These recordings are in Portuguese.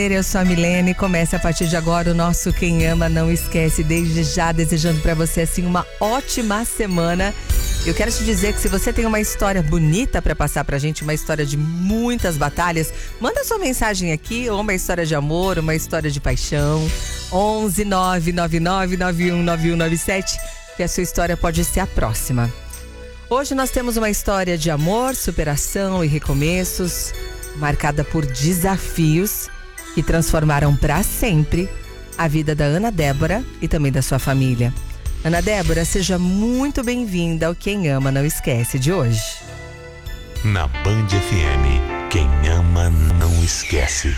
Eu sou a Milene e começa a partir de agora o nosso Quem Ama Não Esquece. Desde já desejando pra você assim uma ótima semana. Eu quero te dizer que se você tem uma história bonita pra passar pra gente, uma história de muitas batalhas, manda sua mensagem aqui, ou uma história de amor, uma história de paixão. 11 999 919197, que a sua história pode ser a próxima. Hoje nós temos uma história de amor, superação e recomeços, marcada por desafios que transformaram para sempre a vida da Ana Débora e também da sua família. Ana Débora, seja muito bem-vinda ao Quem Ama Não Esquece de hoje. Na Band FM, quem ama não esquece.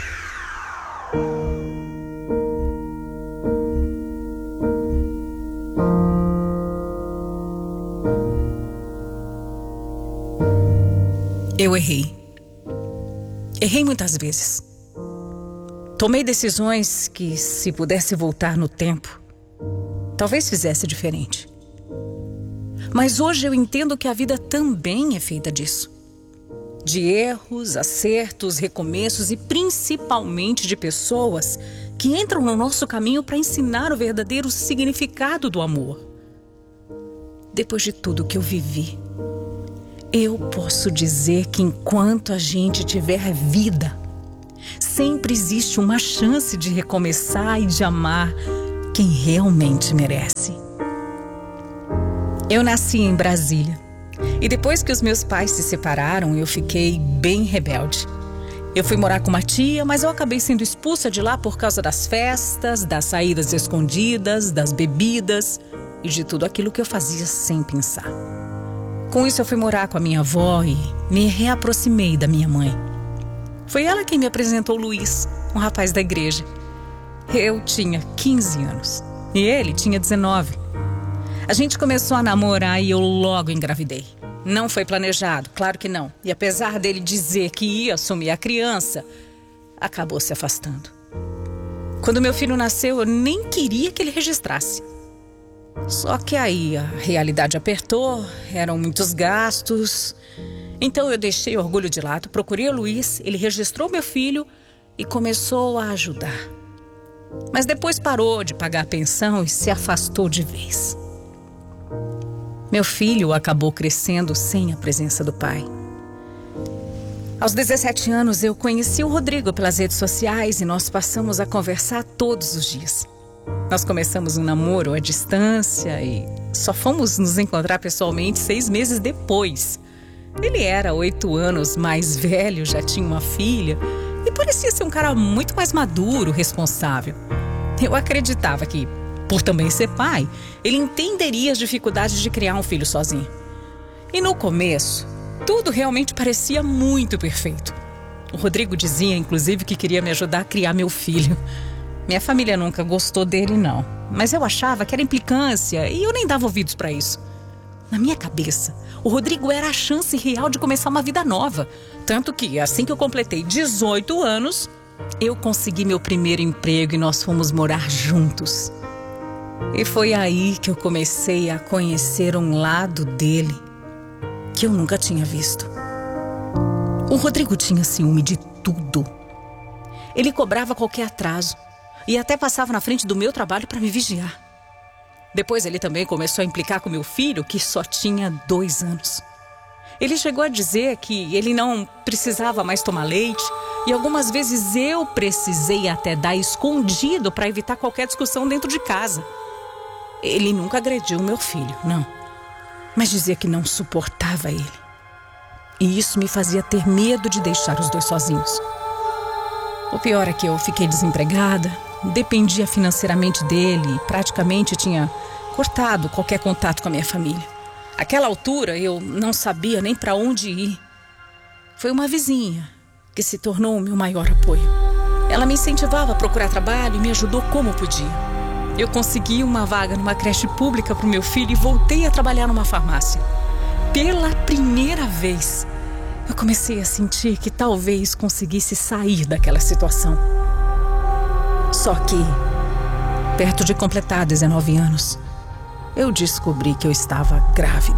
Eu errei. Errei muitas vezes. Tomei decisões que, se pudesse voltar no tempo, talvez fizesse diferente. Mas hoje eu entendo que a vida também é feita disso. De erros, acertos, recomeços e principalmente de pessoas que entram no nosso caminho para ensinar o verdadeiro significado do amor. Depois de tudo que eu vivi, eu posso dizer que enquanto a gente tiver vida, sempre existe uma chance de recomeçar e de amar quem realmente merece. Eu nasci em Brasília e depois que os meus pais se separaram, eu fiquei bem rebelde. Eu fui morar com uma tia, mas eu acabei sendo expulsa de lá por causa das festas, das saídas escondidas, das bebidas e de tudo aquilo que eu fazia sem pensar. Com isso eu fui morar com a minha avó e me reaproximei da minha mãe. Foi ela quem me apresentou o Luiz, um rapaz da igreja. Eu tinha 15 anos e ele tinha 19. A gente começou a namorar e eu logo engravidei. Não foi planejado, claro que não. E apesar dele dizer que ia assumir a criança, acabou se afastando. Quando meu filho nasceu, eu nem queria que ele registrasse. Só que aí a realidade apertou, eram muitos gastos. Então eu deixei o orgulho de lado, procurei o Luiz, ele registrou meu filho e começou a ajudar. Mas depois parou de pagar a pensão e se afastou de vez. Meu filho acabou crescendo sem a presença do pai. Aos 17 anos eu conheci o Rodrigo pelas redes sociais e nós passamos a conversar todos os dias. Nós começamos um namoro à distância e só fomos nos encontrar pessoalmente 6 meses depois. Ele era 8 anos mais velho, já tinha uma filha e parecia ser um cara muito mais maduro, responsável. Eu acreditava que, por também ser pai, ele entenderia as dificuldades de criar um filho sozinho. E no começo, tudo realmente parecia muito perfeito. O Rodrigo dizia, inclusive, que queria me ajudar a criar meu filho. Minha família nunca gostou dele, não. Mas eu achava que era implicância e eu nem dava ouvidos para isso. Na minha cabeça, o Rodrigo era a chance real de começar uma vida nova. Tanto que, assim que eu completei 18 anos, eu consegui meu primeiro emprego e nós fomos morar juntos. E foi aí que eu comecei a conhecer um lado dele que eu nunca tinha visto. O Rodrigo tinha ciúme de tudo. Ele cobrava qualquer atraso e até passava na frente do meu trabalho para me vigiar. Depois ele também começou a implicar com meu filho, que só tinha 2 anos. Ele chegou a dizer que ele não precisava mais tomar leite e algumas vezes eu precisei até dar escondido para evitar qualquer discussão dentro de casa. Ele nunca agrediu meu filho, não. Mas dizia que não suportava ele. E isso me fazia ter medo de deixar os dois sozinhos. O pior é que eu fiquei desempregada, dependia financeiramente dele e praticamente tinha cortado qualquer contato com a minha família. Àquela altura eu não sabia nem para onde ir. Foi uma vizinha que se tornou o meu maior apoio. Ela me incentivava a procurar trabalho e me ajudou como podia. Eu consegui uma vaga numa creche pública para o meu filho e voltei a trabalhar numa farmácia. Pela primeira vez, eu comecei a sentir que talvez conseguisse sair daquela situação. Só que, perto de completar 19 anos, eu descobri que eu estava grávida.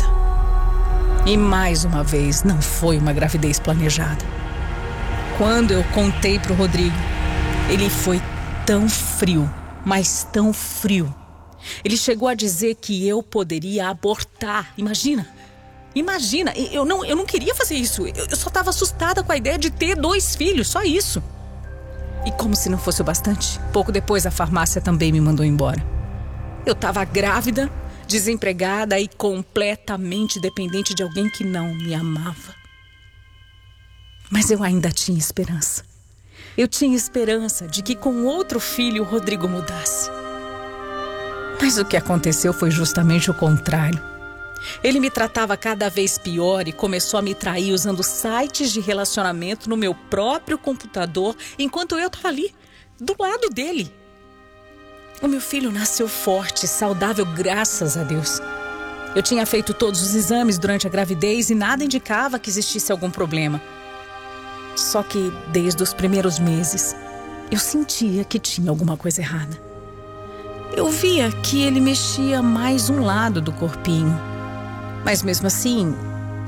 E mais uma vez, não foi uma gravidez planejada. Quando eu contei pro Rodrigo, Ele foi tão frio, mas tão frio. Ele chegou a dizer que eu poderia abortar. Imagina, eu não queria fazer isso. Eu só estava assustada com a ideia de ter 2 filhos, só isso. E como se não fosse o bastante, pouco depois a farmácia também me mandou embora. Eu estava grávida, desempregada e completamente dependente de alguém que não me amava. Mas eu ainda tinha esperança. Eu tinha esperança de que com outro filho o Rodrigo mudasse. Mas o que aconteceu foi justamente o contrário. Ele me tratava cada vez pior e começou a me trair usando sites de relacionamento no meu próprio computador, enquanto eu estava ali, do lado dele. O meu filho nasceu forte, saudável, graças a Deus. Eu tinha feito todos os exames durante a gravidez e nada indicava que existisse algum problema. Só que desde os primeiros meses, eu sentia que tinha alguma coisa errada. Eu via que ele mexia mais um lado do corpinho. Mas mesmo assim,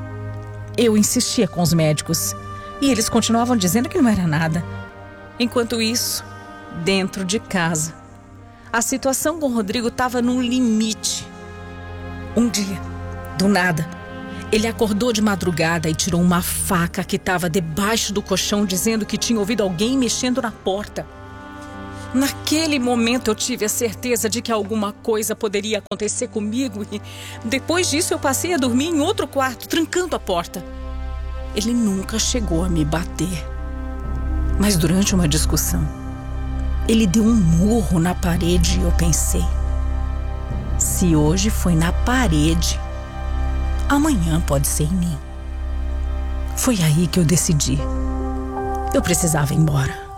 eu insistia com os médicos e eles continuavam dizendo que não era nada. Enquanto isso, dentro de casa, a situação com o Rodrigo estava no limite. Um dia, do nada, ele acordou de madrugada e tirou uma faca que estava debaixo do colchão, dizendo que tinha ouvido alguém mexendo na porta. Naquele momento eu tive a certeza de que alguma coisa poderia acontecer comigo e depois disso eu passei a dormir em outro quarto, trancando a porta. Ele nunca chegou a me bater. Mas durante uma discussão, ele deu um murro na parede e eu pensei: se hoje foi na parede, amanhã pode ser em mim. Foi aí que eu decidi. Eu precisava ir embora.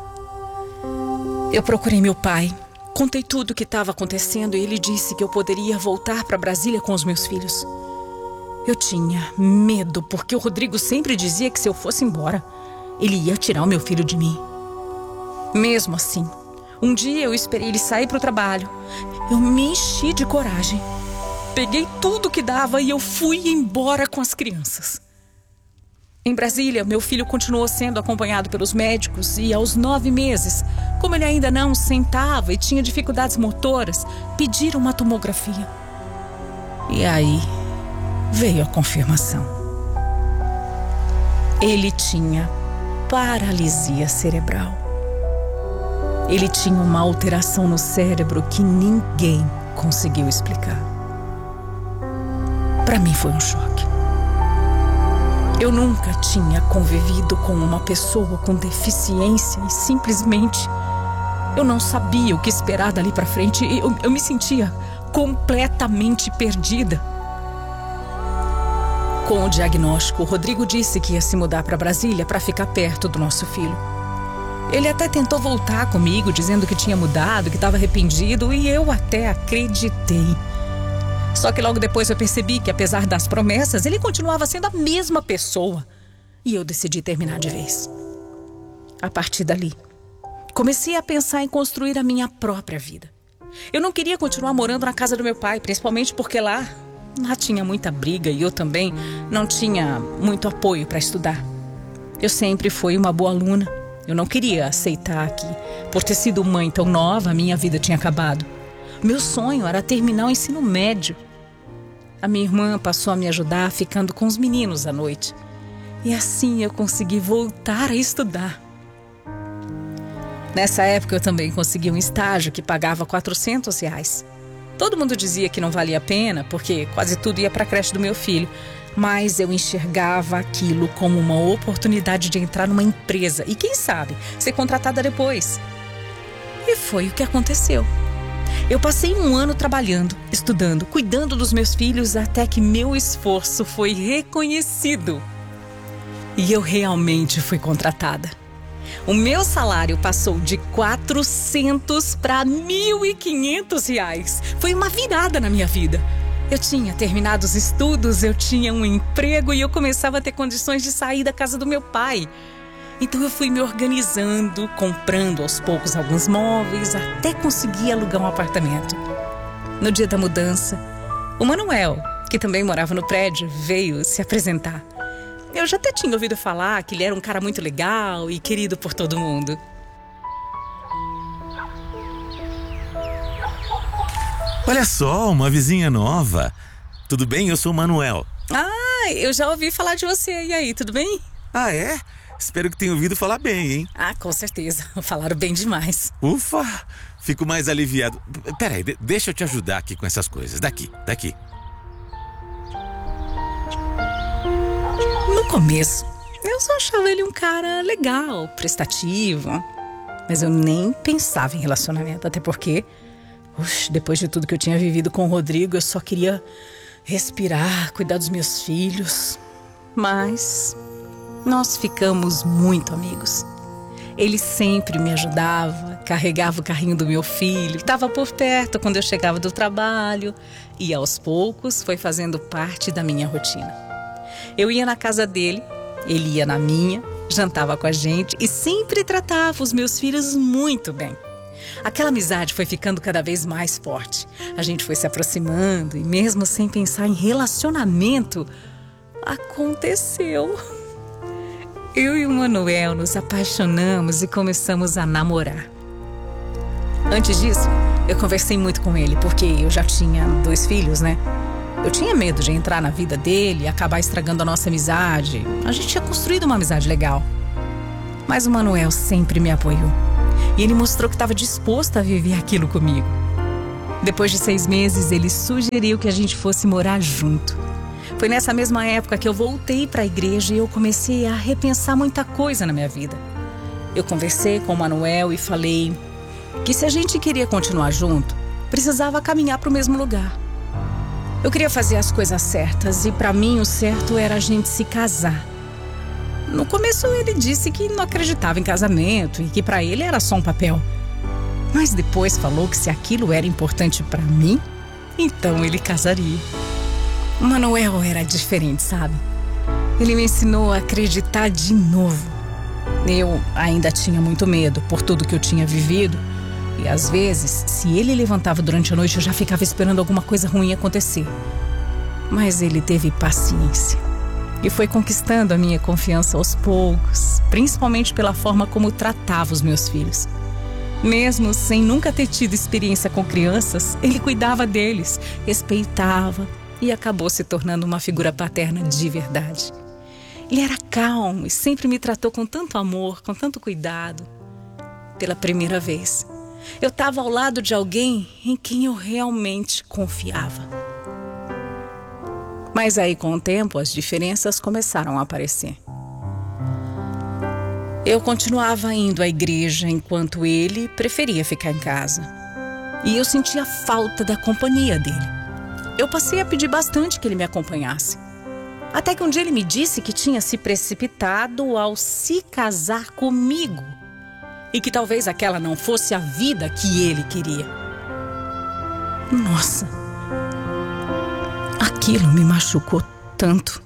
Eu procurei meu pai, contei tudo o que estava acontecendo e ele disse que eu poderia voltar para Brasília com os meus filhos. Eu tinha medo porque o Rodrigo sempre dizia que se eu fosse embora, ele ia tirar o meu filho de mim. Mesmo assim, um dia eu esperei ele sair para o trabalho. Eu me enchi de coragem. Peguei tudo que dava e eu fui embora com as crianças. Em Brasília, meu filho continuou sendo acompanhado pelos médicos e aos 9 meses, como ele ainda não sentava e tinha dificuldades motoras, pediram uma tomografia. E aí veio a confirmação. Ele tinha paralisia cerebral. Ele tinha uma alteração no cérebro que ninguém conseguiu explicar. Para mim foi um choque. Eu nunca tinha convivido com uma pessoa com deficiência e simplesmente eu não sabia o que esperar dali para frente. Eu me sentia completamente perdida. Com o diagnóstico, o Rodrigo disse que ia se mudar para Brasília para ficar perto do nosso filho. Ele até tentou voltar comigo, dizendo que tinha mudado, que estava arrependido, e eu até acreditei. Só que logo depois eu percebi que, apesar das promessas, ele continuava sendo a mesma pessoa. E eu decidi terminar de vez. A partir dali, comecei a pensar em construir a minha própria vida. Eu não queria continuar morando na casa do meu pai, principalmente porque lá tinha muita briga e eu também não tinha muito apoio para estudar. Eu sempre fui uma boa aluna. Eu não queria aceitar que, por ter sido mãe tão nova, a minha vida tinha acabado. Meu sonho era terminar o ensino médio. A minha irmã passou a me ajudar ficando com os meninos à noite. E assim eu consegui voltar a estudar. Nessa época eu também consegui um estágio que pagava R$400. Todo mundo dizia que não valia a pena, porque quase tudo ia para a creche do meu filho. Mas eu enxergava aquilo como uma oportunidade de entrar numa empresa e, quem sabe, ser contratada depois. E foi o que aconteceu. Eu passei um ano trabalhando, estudando, cuidando dos meus filhos até que meu esforço foi reconhecido. E eu realmente fui contratada. O meu salário passou de R$400 para R$1.500. Foi uma virada na minha vida. Eu tinha terminado os estudos, eu tinha um emprego e eu começava a ter condições de sair da casa do meu pai. Então eu fui me organizando, comprando aos poucos alguns móveis, até conseguir alugar um apartamento. No dia da mudança, o Manuel, que também morava no prédio, veio se apresentar. Eu já até tinha ouvido falar que ele era um cara muito legal e querido por todo mundo. Olha só, uma vizinha nova. Tudo bem? Eu sou o Manuel. Ah, eu já ouvi falar de você. E aí, tudo bem? Ah, é? Espero que tenha ouvido falar bem, hein? Ah, com certeza. Falaram bem demais. Ufa, fico mais aliviado. Peraí, deixa eu te ajudar aqui com essas coisas. Daqui. No começo, eu só achava ele um cara legal, prestativo. Mas eu nem pensava em relacionamento, até porque, depois de tudo que eu tinha vivido com o Rodrigo, eu só queria respirar, cuidar dos meus filhos. Mas nós ficamos muito amigos. Ele sempre me ajudava, carregava o carrinho do meu filho, estava por perto quando eu chegava do trabalho e aos poucos foi fazendo parte da minha rotina. Eu ia na casa dele, ele ia na minha, jantava com a gente e sempre tratava os meus filhos muito bem. Aquela amizade foi ficando cada vez mais forte. A gente foi se aproximando e mesmo sem pensar em relacionamento, aconteceu. Eu e o Manuel nos apaixonamos e começamos a namorar. Antes disso, eu conversei muito com ele, porque eu já tinha 2 filhos, né? Eu tinha medo de entrar na vida dele e acabar estragando a nossa amizade. A gente tinha construído uma amizade legal. Mas o Manuel sempre me apoiou. E ele mostrou que estava disposto a viver aquilo comigo. Depois de 6 meses, ele sugeriu que a gente fosse morar junto. Foi nessa mesma época que eu voltei para a igreja e eu comecei a repensar muita coisa na minha vida. Eu conversei com o Manuel e falei que se a gente queria continuar junto, precisava caminhar para o mesmo lugar. Eu queria fazer as coisas certas e para mim o certo era a gente se casar. No começo ele disse que não acreditava em casamento e que para ele era só um papel. Mas depois falou que se aquilo era importante para mim, então ele casaria. O Manuel era diferente, sabe? Ele me ensinou a acreditar de novo. Eu ainda tinha muito medo por tudo que eu tinha vivido. E às vezes, se ele levantava durante a noite, eu já ficava esperando alguma coisa ruim acontecer. Mas ele teve paciência. E foi conquistando a minha confiança aos poucos, principalmente pela forma como tratava os meus filhos. Mesmo sem nunca ter tido experiência com crianças, ele cuidava deles, respeitava e acabou se tornando uma figura paterna de verdade. Ele era calmo e sempre me tratou com tanto amor, com tanto cuidado. Pela primeira vez, eu estava ao lado de alguém em quem eu realmente confiava. Mas aí, com o tempo, as diferenças começaram a aparecer. Eu continuava indo à igreja enquanto ele preferia ficar em casa. E eu sentia falta da companhia dele. Eu passei a pedir bastante que ele me acompanhasse. Até que um dia ele me disse que tinha se precipitado ao se casar comigo. E que talvez aquela não fosse a vida que ele queria. Nossa, aquilo me machucou tanto.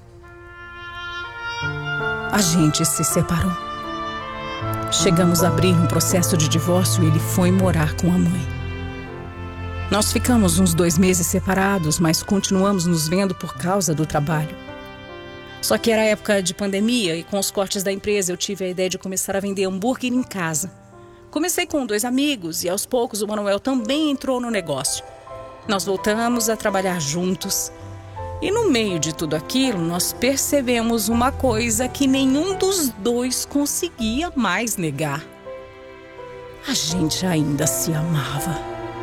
A gente se separou. Chegamos a abrir um processo de divórcio e ele foi morar com a mãe. Nós ficamos uns 2 meses separados, mas continuamos nos vendo por causa do trabalho. Só que era época de pandemia e com os cortes da empresa eu tive a ideia de começar a vender hambúrguer em casa. Comecei com 2 amigos e aos poucos o Manuel também entrou no negócio. Nós voltamos a trabalhar juntos. E no meio de tudo aquilo, nós percebemos uma coisa que nenhum dos 2 conseguia mais negar. A gente ainda se amava.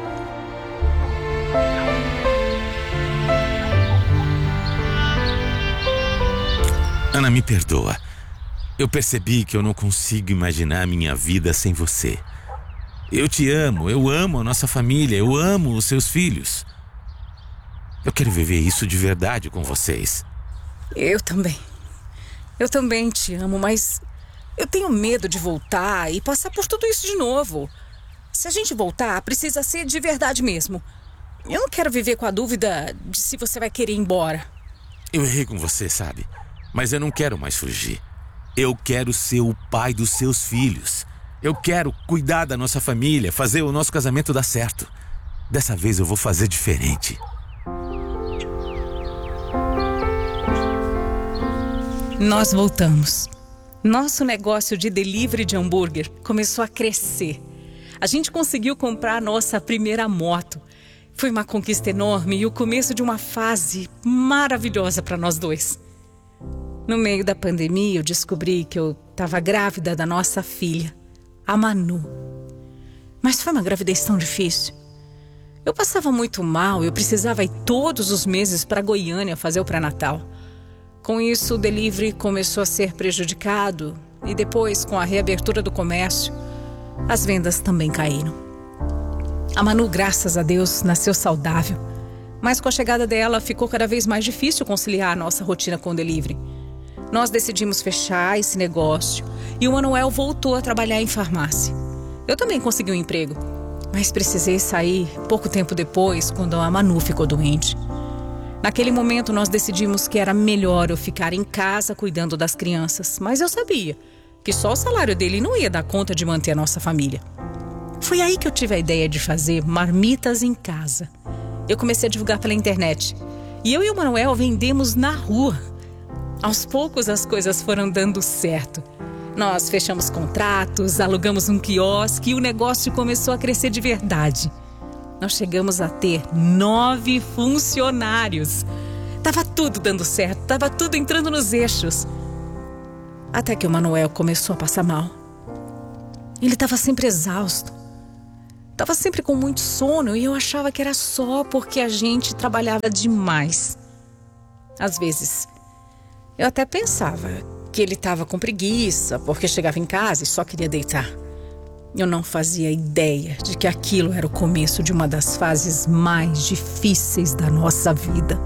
Ana, me perdoa. Eu percebi que eu não consigo imaginar a minha vida sem você. Eu te amo, eu amo a nossa família, eu amo os seus filhos. Eu quero viver isso de verdade com vocês. Eu também te amo, mas eu tenho medo de voltar e passar por tudo isso de novo. Se a gente voltar, precisa ser de verdade mesmo. Eu não quero viver com a dúvida de se você vai querer ir embora. Eu errei com você, sabe? Mas eu não quero mais fugir. Eu quero ser o pai dos seus filhos. Eu quero cuidar da nossa família, fazer o nosso casamento dar certo. Dessa vez eu vou fazer diferente. Nós voltamos. Nosso negócio de delivery de hambúrguer começou a crescer. A gente conseguiu comprar a nossa primeira moto. Foi uma conquista enorme e o começo de uma fase maravilhosa para nós dois. No meio da pandemia, eu descobri que eu estava grávida da nossa filha, a Manu. Mas foi uma gravidez tão difícil. Eu passava muito mal, eu precisava ir todos os meses para Goiânia fazer o pré-natal. Com isso, o delivery começou a ser prejudicado e depois, com a reabertura do comércio, as vendas também caíram. A Manu, graças a Deus, nasceu saudável, mas com a chegada dela ficou cada vez mais difícil conciliar a nossa rotina com o delivery. Nós decidimos fechar esse negócio e o Manuel voltou a trabalhar em farmácia. Eu também consegui um emprego, mas precisei sair pouco tempo depois, quando a Manu ficou doente. Naquele momento nós decidimos que era melhor eu ficar em casa cuidando das crianças, mas eu sabia que só o salário dele não ia dar conta de manter a nossa família. Foi aí que eu tive a ideia de fazer marmitas em casa. Eu comecei a divulgar pela internet e eu e o Manuel vendemos na rua. Aos poucos as coisas foram dando certo. Nós fechamos contratos, alugamos um quiosque e o negócio começou a crescer de verdade. Nós chegamos a ter 9 funcionários. Tava tudo dando certo, tava tudo entrando nos eixos. Até que o Manuel começou a passar mal. Ele estava sempre exausto. Estava sempre com muito sono e eu achava que era só porque a gente trabalhava demais. Às vezes, eu até pensava que ele estava com preguiça porque chegava em casa e só queria deitar. Eu não fazia ideia de que aquilo era o começo de uma das fases mais difíceis da nossa vida.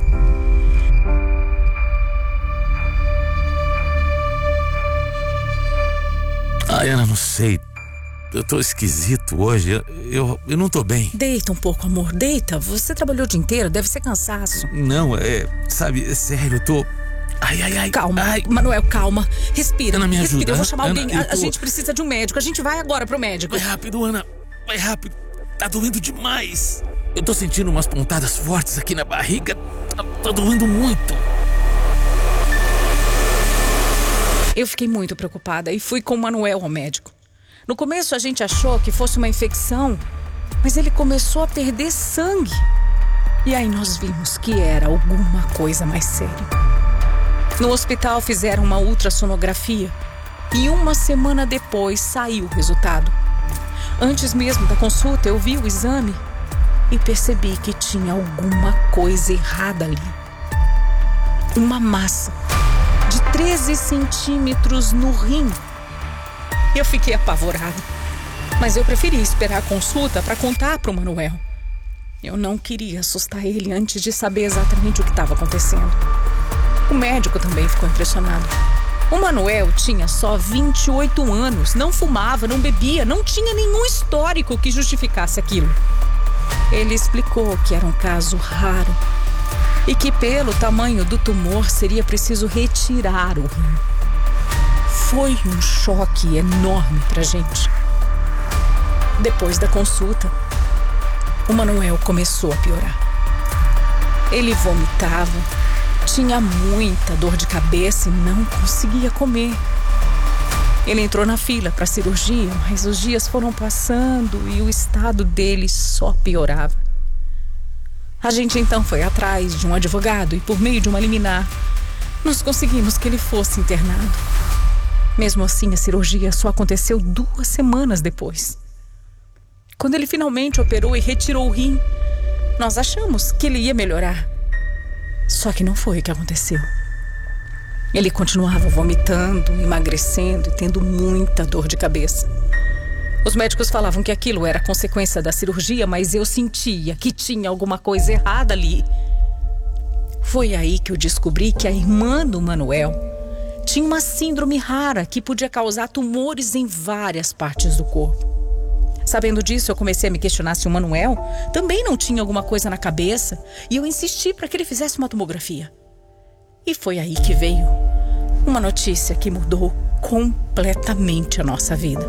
Ai, Ana, não sei. Eu tô esquisito hoje. Eu não tô bem. Deita um pouco, amor. Deita. Você trabalhou o dia inteiro, deve ser cansaço. Não, sabe, é sério, eu tô... Ai. Calma, ai. Manuel, calma. Respira. Ana, me ajuda. Respira, eu vou chamar Ana, alguém. A gente precisa de um médico. A gente vai agora pro médico. Vai rápido, Ana. Vai rápido. Tá doendo demais. Eu tô sentindo umas pontadas fortes aqui na barriga. Tá doendo muito. Eu fiquei muito preocupada e fui com o Manuel ao médico. No começo a gente achou que fosse uma infecção, mas ele começou a perder sangue. E aí nós vimos que era alguma coisa mais séria. No hospital fizeram uma ultrassonografia e 1 semana depois saiu o resultado. Antes mesmo da consulta eu vi o exame e percebi que tinha alguma coisa errada ali. Uma massa de 13 centímetros no rim. Eu fiquei apavorada, mas eu preferi esperar a consulta para contar para o Manuel. Eu não queria assustar ele antes de saber exatamente o que estava acontecendo. O médico também ficou impressionado. O Manuel tinha só 28 anos, não fumava, não bebia, não tinha nenhum histórico que justificasse aquilo. Ele explicou que era um caso raro e que pelo tamanho do tumor seria preciso retirar o rim. Foi um choque enorme pra gente. Depois da consulta, o Manuel começou a piorar. Ele vomitava, tinha muita dor de cabeça e não conseguia comer. Ele entrou na fila para cirurgia, mas os dias foram passando e o estado dele só piorava. A gente então foi atrás de um advogado e, por meio de uma liminar, nós conseguimos que ele fosse internado. Mesmo assim, a cirurgia só aconteceu 2 semanas depois. Quando ele finalmente operou e retirou o rim, nós achamos que ele ia melhorar. Só que não foi o que aconteceu. Ele continuava vomitando, emagrecendo e tendo muita dor de cabeça. Os médicos falavam que aquilo era consequência da cirurgia, mas eu sentia que tinha alguma coisa errada ali. Foi aí que eu descobri que a irmã do Manuel tinha uma síndrome rara que podia causar tumores em várias partes do corpo. Sabendo disso, eu comecei a me questionar se o Manuel também não tinha alguma coisa na cabeça e eu insisti para que ele fizesse uma tomografia. E foi aí que veio uma notícia que mudou completamente a nossa vida.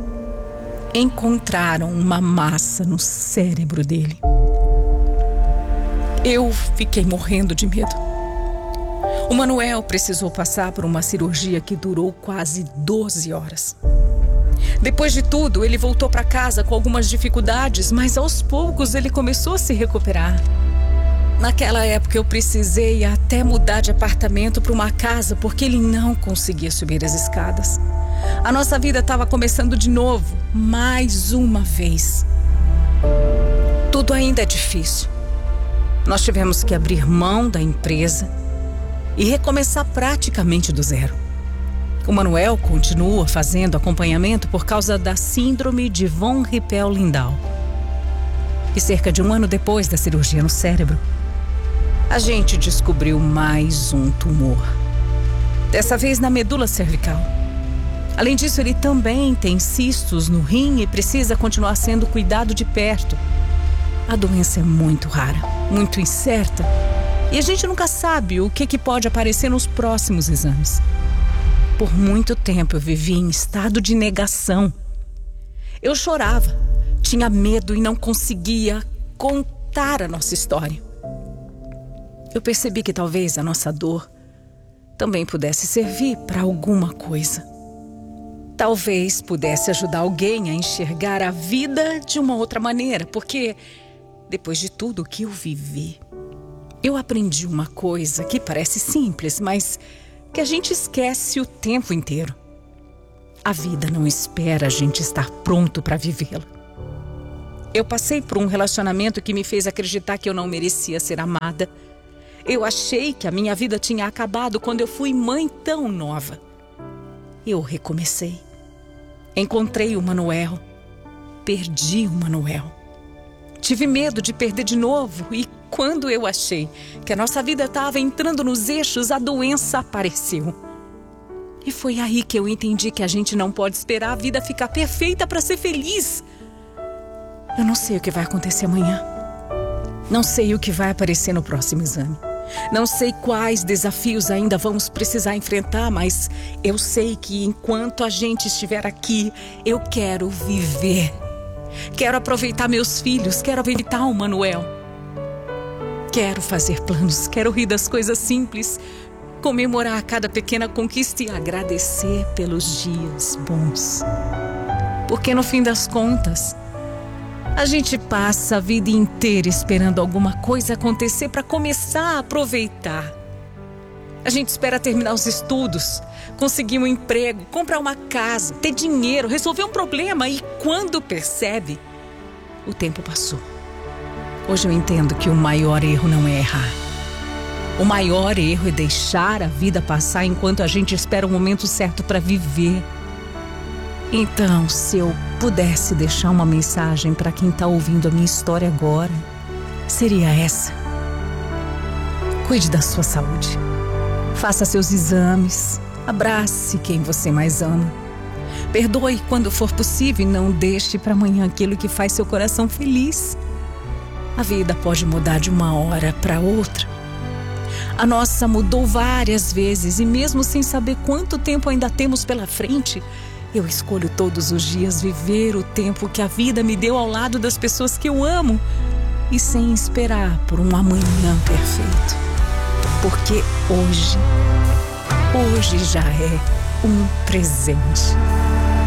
Encontraram uma massa no cérebro dele. Eu fiquei morrendo de medo. O Manuel precisou passar por uma cirurgia que durou quase 12 horas. Depois de tudo, ele voltou para casa com algumas dificuldades, mas aos poucos ele começou a se recuperar. Naquela época eu precisei até mudar de apartamento para uma casa porque ele não conseguia subir as escadas. A nossa vida estava começando de novo, mais uma vez. Tudo ainda é difícil. Nós tivemos que abrir mão da empresa e recomeçar praticamente do zero. O Manuel continua fazendo acompanhamento por causa da síndrome de von Hippel-Lindau. E cerca de 1 ano depois da cirurgia no cérebro, a gente descobriu mais um tumor. Dessa vez na medula cervical. Além disso, ele também tem cistos no rim e precisa continuar sendo cuidado de perto. A doença é muito rara, muito incerta, e a gente nunca sabe o que pode aparecer nos próximos exames. Por muito tempo eu vivi em estado de negação. Eu chorava, tinha medo e não conseguia contar a nossa história. Eu percebi que talvez a nossa dor também pudesse servir para alguma coisa. Talvez pudesse ajudar alguém a enxergar a vida de uma outra maneira, porque depois de tudo que eu vivi, eu aprendi uma coisa que parece simples, mas que a gente esquece o tempo inteiro. A vida não espera a gente estar pronto para vivê-la. Eu passei por um relacionamento que me fez acreditar que eu não merecia ser amada. Eu achei que a minha vida tinha acabado quando eu fui mãe tão nova. Eu recomecei. Encontrei o Manuel. Perdi o Manuel. Tive medo de perder de novo e quando eu achei que a nossa vida estava entrando nos eixos, a doença apareceu. E foi aí que eu entendi que a gente não pode esperar a vida ficar perfeita para ser feliz. Eu não sei o que vai acontecer amanhã. Não sei o que vai aparecer no próximo exame. Não sei quais desafios ainda vamos precisar enfrentar, mas eu sei que enquanto a gente estiver aqui, eu quero viver. Quero aproveitar meus filhos, quero aproveitar o Manuel. Quero fazer planos, quero rir das coisas simples, comemorar cada pequena conquista e agradecer pelos dias bons. Porque no fim das contas, a gente passa a vida inteira esperando alguma coisa acontecer para começar a aproveitar. A gente espera terminar os estudos, conseguir um emprego, comprar uma casa, ter dinheiro, resolver um problema e quando percebe, o tempo passou. Hoje eu entendo que o maior erro não é errar. O maior erro é deixar a vida passar enquanto a gente espera o momento certo para viver. Então, se eu pudesse deixar uma mensagem para quem está ouvindo a minha história agora, seria essa. Cuide da sua saúde. Faça seus exames. Abrace quem você mais ama. Perdoe quando for possível e não deixe para amanhã aquilo que faz seu coração feliz. A vida pode mudar de uma hora para outra. A nossa mudou várias vezes e mesmo sem saber quanto tempo ainda temos pela frente, eu escolho todos os dias viver o tempo que a vida me deu ao lado das pessoas que eu amo e sem esperar por um amanhã perfeito. Porque hoje já é um presente.